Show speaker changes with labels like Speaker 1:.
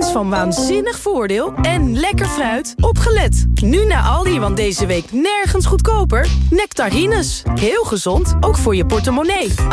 Speaker 1: van waanzinnig voordeel en lekker fruit. Opgelet. Nu naar Aldi, want deze week nergens goedkoper. Nectarines. Heel gezond, ook voor je portemonnee.